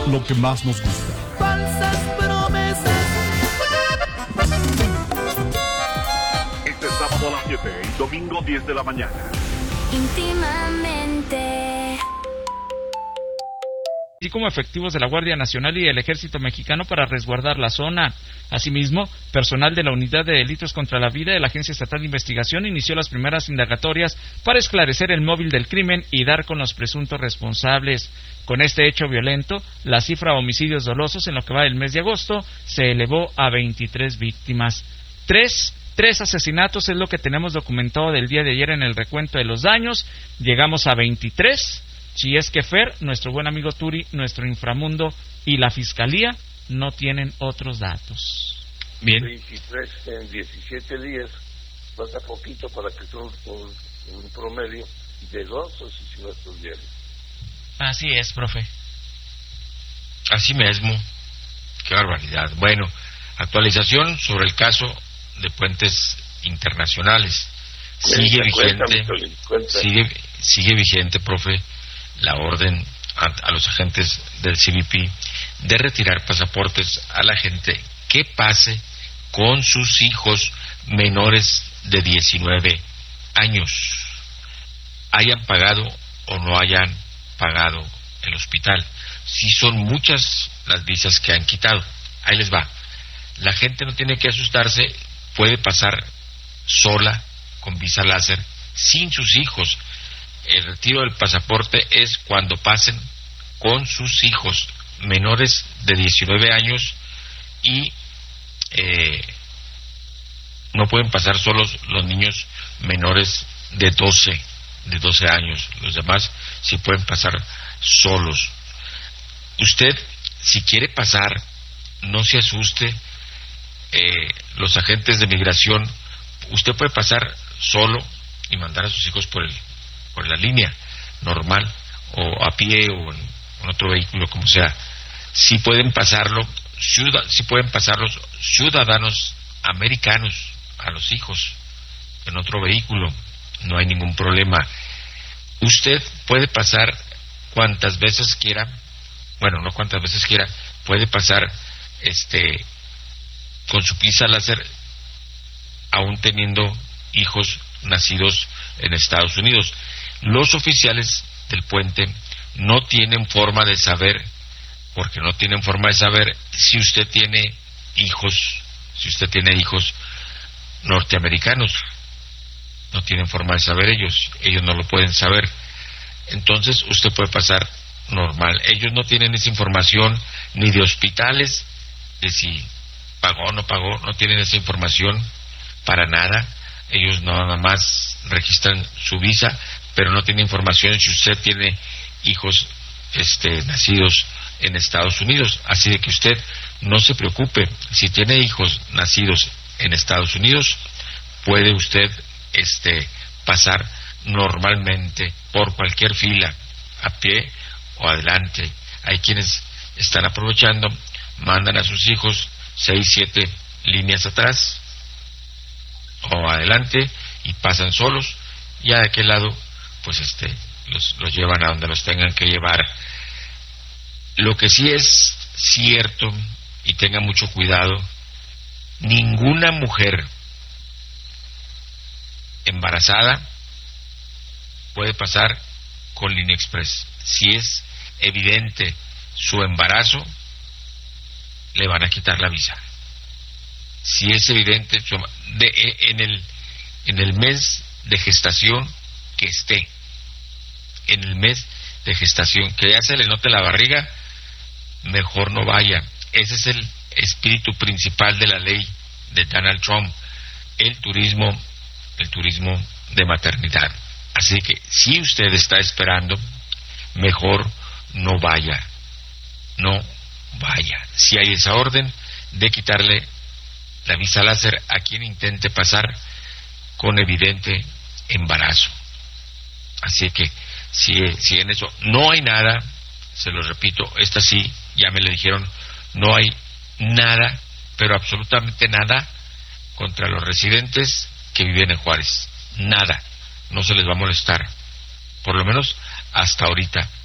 lo que más nos gusta. Falsas promesas. Este sábado a las 7 y domingo 10 de la mañana. Íntimamente. Así como efectivos de la Guardia Nacional y el Ejército Mexicano para resguardar la zona. Asimismo, personal de la Unidad de Delitos contra la Vida de la Agencia Estatal de Investigación inició las primeras indagatorias para esclarecer el móvil del crimen y dar con los presuntos responsables. Con este hecho violento, la cifra de homicidios dolosos en lo que va del mes de agosto se elevó a 23 víctimas. Tres asesinatos es lo que tenemos documentado del día de ayer en el recuento de los daños. Llegamos a 23. Si es que Fer, nuestro buen amigo Turi, nuestro inframundo y la Fiscalía no tienen otros datos. Bien. 23 en 17 días, falta poquito para que son un promedio de 2 asesinatos diarios. Así es, profe. Así mismo. Qué barbaridad. Bueno, actualización sobre el caso de puentes internacionales. Sigue vigente, profe, la orden a los agentes del CBP de retirar pasaportes a la gente que pase con sus hijos menores de 19 años, hayan pagado o no hayan pagado el hospital. Sí son muchas las visas que han quitado. Ahí les va. La gente no tiene que asustarse, puede pasar sola con visa láser sin sus hijos. El retiro del pasaporte es cuando pasen con sus hijos menores de 19 años y no pueden pasar solos los niños menores de 12 años. Los demás sí pueden pasar solos. Usted, si quiere pasar, no se asuste. Los agentes de migración, usted puede pasar solo y mandar a sus hijos por la línea normal o a pie o en otro vehículo, como sea. Sí pueden pasarlo, sí pueden pasar los ciudadanos americanos a los hijos en otro vehículo, no hay ningún problema. Usted puede pasar cuantas veces quiera, bueno, no cuantas veces quiera, puede pasar con su visa láser aún teniendo hijos nacidos en Estados Unidos. Los oficiales del puente no tienen forma de saber, porque no tienen forma de saber si usted tiene hijos norteamericanos. No tienen forma de saber ellos no lo pueden saber. Entonces usted puede pasar normal. Ellos no tienen esa información ni de hospitales, de si pagó o no pagó, no tienen esa información para nada. Ellos nada más registran su visa, pero no tienen información si usted tiene hijos nacidos en Estados Unidos. Así de que usted no se preocupe. Si tiene hijos nacidos en Estados Unidos, puede usted pasar normalmente por cualquier fila, a pie o adelante. Hay quienes están aprovechando, mandan a sus hijos 6, 7 líneas atrás o adelante y pasan solos, ya de aquel lado pues los llevan a donde los tengan que llevar. Lo que sí es cierto, y tenga mucho cuidado, ninguna mujer embarazada puede pasar con Línea Express. Si es evidente su embarazo, le van a quitar la visa. Si es evidente en el mes de gestación que esté, en el mes de gestación, que ya se le note la barriga, mejor no vaya. Ese es el espíritu principal de la ley de Donald Trump, el turismo de maternidad. Así que si usted está esperando, mejor no vaya. Si hay esa orden de quitarle la visa láser a quien intente pasar con evidente embarazo. Así que si en eso no hay nada, se lo repito, esta sí, ya me lo dijeron, no hay nada, pero absolutamente nada contra los residentes que viven en Juárez. Nada, no se les va a molestar, por lo menos hasta ahorita.